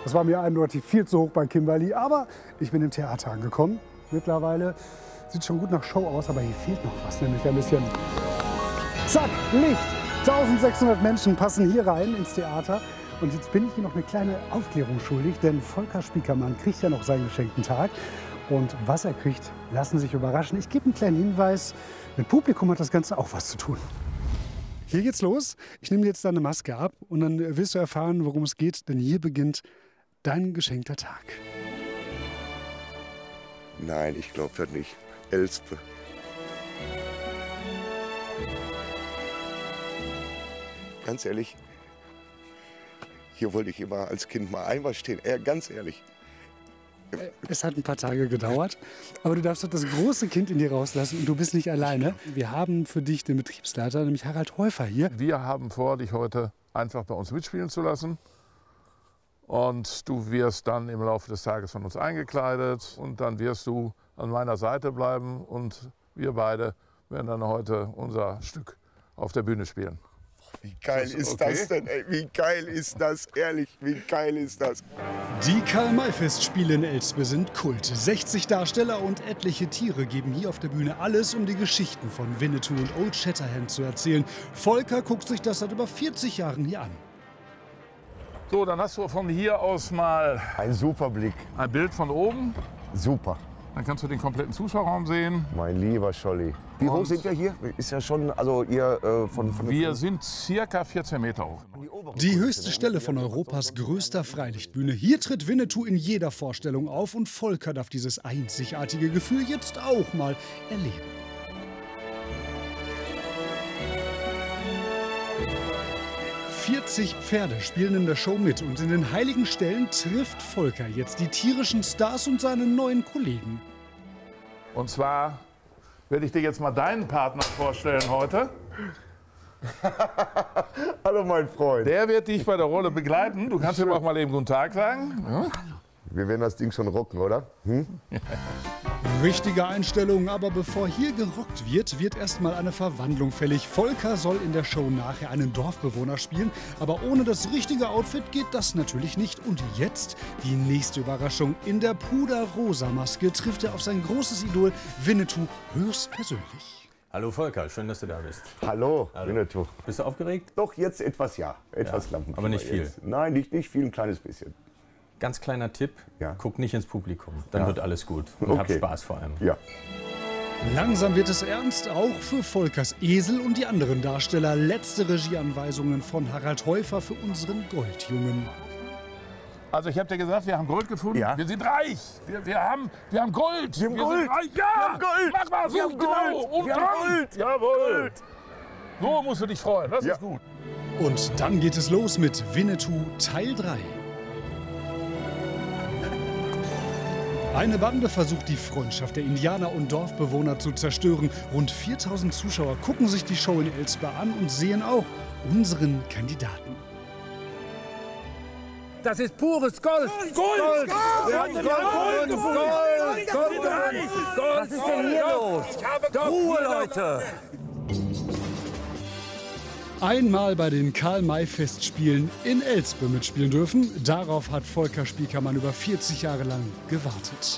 Das war mir eindeutig viel zu hoch bei Kimberly, aber ich bin im Theater angekommen. Mittlerweile sieht schon gut nach Show aus, aber hier fehlt noch was, nämlich ein bisschen. Zack, Licht! 1600 Menschen passen hier rein ins Theater. Und jetzt bin ich Ihnen noch eine kleine Aufklärung schuldig, denn Volker Spiekermann kriegt ja noch seinen geschenkten Tag. Und was er kriegt, lassen Sie sich überraschen. Ich gebe einen kleinen Hinweis, mit Publikum hat das Ganze auch was zu tun. Hier geht's los. Ich nehme dir jetzt deine Maske ab und dann wirst du erfahren, worum es geht, denn hier beginnt dein geschenkter Tag. Nein, ich glaube das nicht. Elspe. Ganz ehrlich, hier wollte ich immer als Kind mal einmal stehen. Ganz ehrlich. Es hat ein paar Tage gedauert, aber du darfst doch das große Kind in dir rauslassen und du bist nicht alleine. Wir haben für dich den Betriebsleiter, nämlich Harald Häufer hier. Wir haben vor, dich heute einfach bei uns mitspielen zu lassen. Und du wirst dann im Laufe des Tages von uns eingekleidet und dann wirst du an meiner Seite bleiben und wir beide werden dann heute unser Stück auf der Bühne spielen. Wie geil ist das denn, ey? Wie geil ist das? Ehrlich, wie geil ist das? Die Karl-May-Festspiele in Elspe sind Kult. 60 Darsteller und etliche Tiere geben hier auf der Bühne alles, um die Geschichten von Winnetou und Old Shatterhand zu erzählen. Volker guckt sich das seit über 40 Jahren hier an. So, dann hast du von hier aus mal Ein super Blick. ein Bild von oben. Super. Dann kannst du den kompletten Zuschauerraum sehen. Mein lieber Scholli. Wie hoch sind wir hier? Ist ja schon, also ihr von Wir sind circa 14 Meter hoch. Die höchste Stelle von Europas größter Freilichtbühne. Hier tritt Winnetou in jeder Vorstellung auf und Volker darf dieses einzigartige Gefühl jetzt auch mal erleben. ...40 Pferde spielen in der Show mit und in den heiligen Stellen trifft Volker jetzt die tierischen Stars und seine neuen Kollegen. Und zwar werde ich dir jetzt mal deinen Partner vorstellen heute. Hallo mein Freund. Der wird dich bei der Rolle begleiten. Du kannst ihm auch mal eben guten Tag sagen. Ja? Wir werden das Ding schon rocken, oder? Richtige Einstellung, aber bevor hier gerockt wird, wird erstmal eine Verwandlung fällig. Volker soll in der Show nachher einen Dorfbewohner spielen, aber ohne das richtige Outfit geht das natürlich nicht. Und jetzt die nächste Überraschung. In der puderrosa Maske trifft er auf sein großes Idol Winnetou höchstpersönlich. Hallo Volker, schön, dass du da bist. Hallo, Winnetou. Bist du aufgeregt? Doch, jetzt etwas ja. Etwas Lampen. aber nicht viel. Jetzt. Nein, nicht viel, ein kleines bisschen. Ganz kleiner Tipp, Ja. guck nicht ins Publikum, dann Ja. wird alles gut. Und hab Okay. Spaß vor allem. Ja. Langsam wird es ernst, auch für Volkers Esel und die anderen Darsteller. Letzte Regieanweisungen von Harald Häufer für unseren Goldjungen. Also ich habe dir gesagt, wir haben Gold gefunden. Ja. Wir sind reich. Wir haben Gold. Wir haben Gold. Sind reich. Ja. Wir haben Gold. Mach mal so. Wir haben Genau. Gold. Und Wir haben dran. Gold. Jawohl. So musst du dich freuen. Das Ja. ist gut. Und dann geht es los mit Winnetou Teil 3. Eine Bande versucht, die Freundschaft der Indianer und Dorfbewohner zu zerstören. Rund 4000 Zuschauer gucken sich die Show in Elspe an und sehen auch unseren Kandidaten. Das ist pures Gold! Gold! Wir haben Gold gefunden! Gold! Was ist denn hier los? Ruhe, Leute! Einmal bei den Karl-May-Festspielen in Elspe mitspielen dürfen. Darauf hat Volker Spiekermann über 40 Jahre lang gewartet.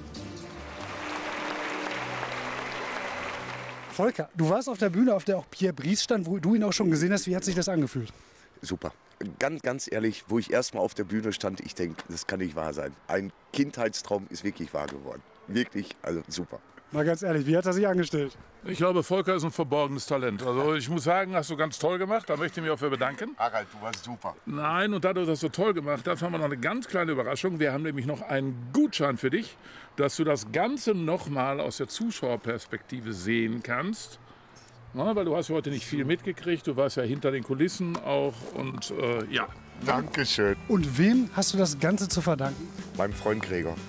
Volker, du warst auf der Bühne, auf der auch Pierre Brice stand, wo du ihn auch schon gesehen hast. Wie hat sich das angefühlt? Super. Ganz ehrlich, wo ich erst mal auf der Bühne stand, ich denke, das kann nicht wahr sein. Ein Kindheitstraum ist wirklich wahr geworden. Wirklich, also super. Mal ganz ehrlich, wie hat er sich angestellt? Ich glaube, Volker ist ein verborgenes Talent. Also ich muss sagen, hast du ganz toll gemacht. Da möchte ich mich auch für bedanken. Harald, du warst super. Nein, und da du das so toll gemacht hast, haben wir noch eine ganz kleine Überraschung. Wir haben nämlich noch einen Gutschein für dich, dass du das Ganze noch mal aus der Zuschauerperspektive sehen kannst. Na, weil du hast ja heute nicht viel mitgekriegt. Du warst ja hinter den Kulissen auch. Und ja. Dankeschön. Und wem hast du das Ganze zu verdanken? Meinem Freund Gregor.